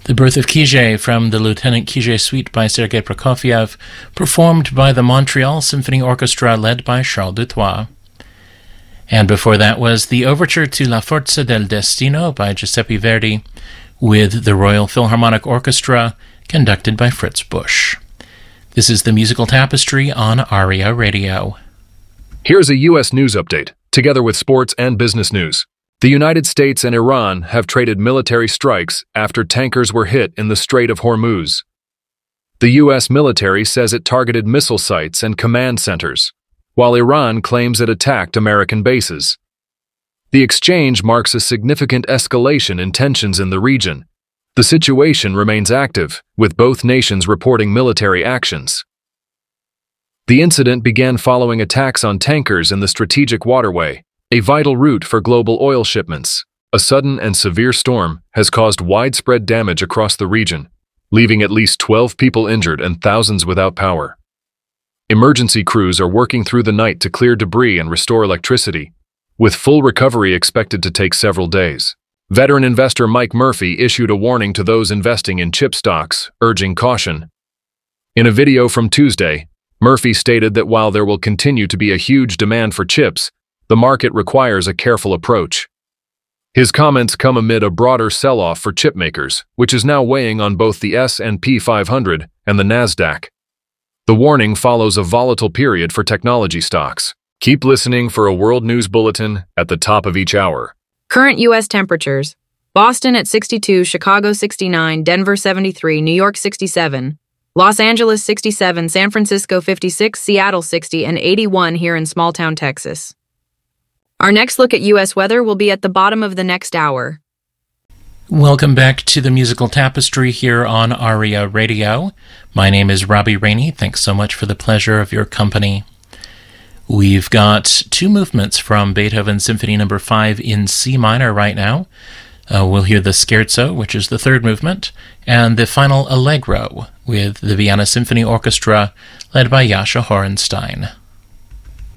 The Birth of Kije from the Lieutenant Kije Suite by Sergei Prokofiev, performed by the Montreal Symphony Orchestra led by Charles Dutoit. And before that was the Overture to La Forza del Destino by Giuseppe Verdi, with the Royal Philharmonic Orchestra, conducted by Fritz Busch. This is the Musical Tapestry on ARIA Radio. Here's a U.S. news update, together with sports and business news. The United States and Iran have traded military strikes after tankers were hit in the Strait of Hormuz. The U.S. military says it targeted missile sites and command centers, while Iran claims it attacked American bases. The exchange marks a significant escalation in tensions in the region. The situation remains active, with both nations reporting military actions. The incident began following attacks on tankers in the Strategic Waterway, a vital route for global oil shipments. A sudden and severe storm has caused widespread damage across the region, leaving at least 12 people injured and thousands without power. Emergency crews are working through the night to clear debris and restore electricity, with full recovery expected to take several days. Veteran investor Mike Murphy issued a warning to those investing in chip stocks, urging caution. In a video from Tuesday, Murphy stated that while there will continue to be a huge demand for chips, the market requires a careful approach. His comments come amid a broader sell-off for chip makers, which is now weighing on both the S&P 500 and the Nasdaq. The warning follows a volatile period for technology stocks. Keep listening for a world news bulletin at the top of each hour. Current U.S. temperatures: Boston at 62, Chicago 69, Denver 73, New York 67, Los Angeles 67, San Francisco 56, Seattle 60, and 81 here in small-town Texas. Our next look at U.S. weather will be at the bottom of the next hour. Welcome back to the Musical Tapestry here on ARIA Radio. My name is Robbie Rainey. Thanks so much for the pleasure of your company. We've got two movements from Beethoven Symphony No. 5 in C minor right now. We'll hear the Scherzo, which is the third movement, and the final Allegro with the Vienna Symphony Orchestra led by Jascha Horenstein.